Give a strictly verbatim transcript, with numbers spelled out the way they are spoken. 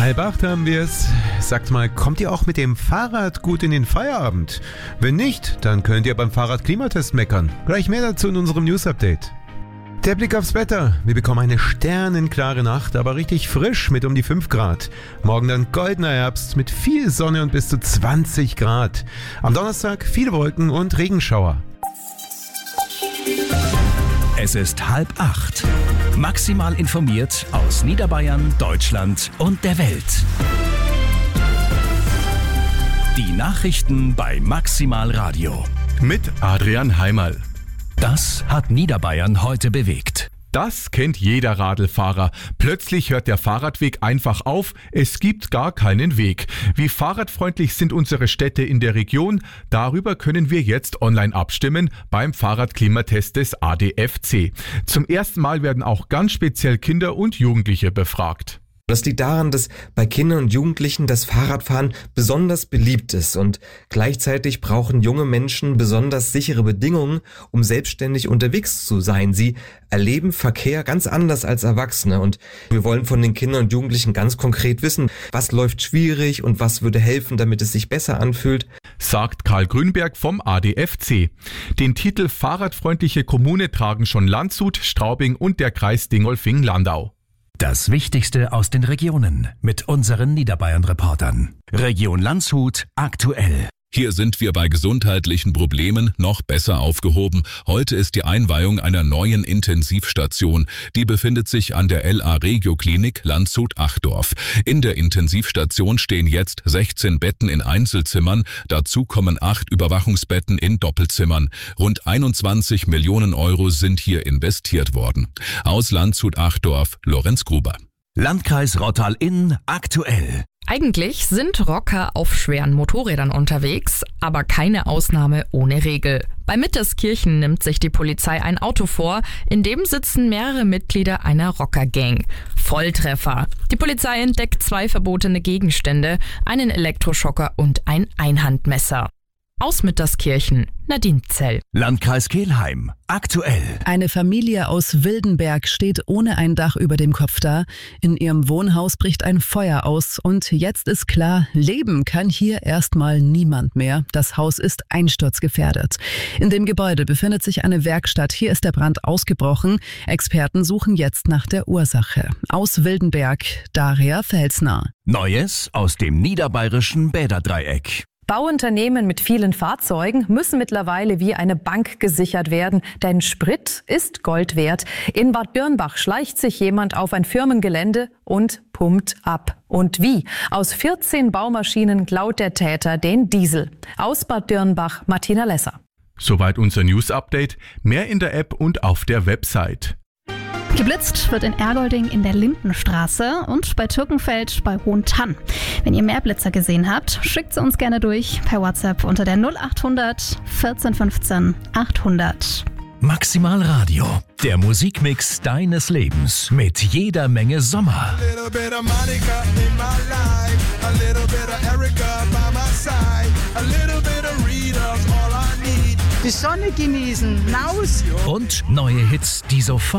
Halb acht haben wir es. Sagt mal, kommt ihr auch mit dem Fahrrad gut in den Feierabend? Wenn nicht, dann könnt ihr beim Fahrrad-Klimatest meckern. Gleich mehr dazu in unserem News-Update. Der Blick aufs Wetter. Wir bekommen eine sternenklare Nacht, aber richtig frisch mit um die fünf Grad. Morgen dann goldener Herbst mit viel Sonne und bis zu zwanzig Grad. Am Donnerstag viele Wolken und Regenschauer. Es ist halb acht. Maximal informiert aus Niederbayern, Deutschland und der Welt. Die Nachrichten bei Maximal Radio. Mit Adrian Heimerl. Das hat Niederbayern heute bewegt. Das kennt jeder Radlfahrer. Plötzlich hört der Fahrradweg einfach auf, es gibt gar keinen Weg. Wie fahrradfreundlich sind unsere Städte in der Region? Darüber können wir jetzt online abstimmen beim Fahrradklimatest des A D F C. Zum ersten Mal werden auch ganz speziell Kinder und Jugendliche befragt. Das liegt daran, dass bei Kindern und Jugendlichen das Fahrradfahren besonders beliebt ist und gleichzeitig brauchen junge Menschen besonders sichere Bedingungen, um selbstständig unterwegs zu sein. Sie erleben Verkehr ganz anders als Erwachsene und wir wollen von den Kindern und Jugendlichen ganz konkret wissen, was läuft schwierig und was würde helfen, damit es sich besser anfühlt. Sagt Karl Grünberg vom A D F C. Den Titel Fahrradfreundliche Kommune tragen schon Landshut, Straubing und der Kreis Dingolfing-Landau. Das Wichtigste aus den Regionen mit unseren Niederbayern-Reportern. Region Landshut aktuell. Hier sind wir bei gesundheitlichen Problemen noch besser aufgehoben. Heute ist die Einweihung einer neuen Intensivstation. Die befindet sich an der L A Regio Klinik Landshut-Achdorf. In der Intensivstation stehen jetzt sechzehn Betten in Einzelzimmern. Dazu kommen acht Überwachungsbetten in Doppelzimmern. Rund einundzwanzig Millionen Euro sind hier investiert worden. Aus Landshut-Achdorf, Lorenz Gruber. Landkreis Rottal-Inn aktuell. Eigentlich sind Rocker auf schweren Motorrädern unterwegs, aber keine Ausnahme ohne Regel. Bei Mitterskirchen nimmt sich die Polizei ein Auto vor, in dem sitzen mehrere Mitglieder einer Rockergang. Volltreffer. Die Polizei entdeckt zwei verbotene Gegenstände, einen Elektroschocker und ein Einhandmesser. Aus Mitterskirchen, Nadine Zell. Landkreis Kelheim, aktuell. Eine Familie aus Wildenberg steht ohne ein Dach über dem Kopf da. In ihrem Wohnhaus bricht ein Feuer aus und jetzt ist klar, leben kann hier erstmal niemand mehr. Das Haus ist einsturzgefährdet. In dem Gebäude befindet sich eine Werkstatt. Hier ist der Brand ausgebrochen. Experten suchen jetzt nach der Ursache. Aus Wildenberg, Daria Felsner. Neues aus dem niederbayerischen Bäderdreieck. Bauunternehmen mit vielen Fahrzeugen müssen mittlerweile wie eine Bank gesichert werden, denn Sprit ist Gold wert. In Bad Birnbach schleicht sich jemand auf ein Firmengelände und pumpt ab. Und wie? Aus vierzehn Baumaschinen klaut der Täter den Diesel. Aus Bad Birnbach, Martina Lesser. Soweit unser News-Update. Mehr in der App und auf der Website. Geblitzt wird in Ergolding in der Lindenstraße und bei Türkenfeld bei Hohentann. Wenn ihr mehr Blitzer gesehen habt, schickt sie uns gerne durch per WhatsApp unter der null achthundert vierzehn fünfzehn achthundert. Maximal Radio, der Musikmix deines Lebens mit jeder Menge Sommer. Die Sonne genießen, raus! Und neue Hits, die sofort